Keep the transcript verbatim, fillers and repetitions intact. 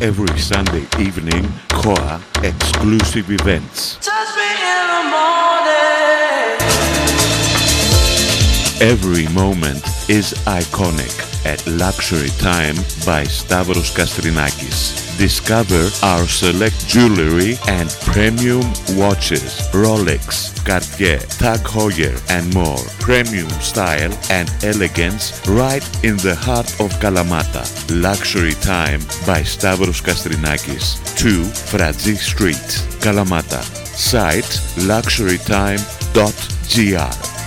Every Sunday evening, Koa exclusive events. Touch me in the morning. Every moment is iconic at Luxury Time by Stavros Kastrinakis. Discover our select jewelry and premium watches, Rolex, Cartier, Tag Heuer and more. Premium style and elegance right in the heart of Kalamata. Luxury Time by Stavros Kastrinakis, two Fradzi Street, Kalamata. Site luxury time dot gr.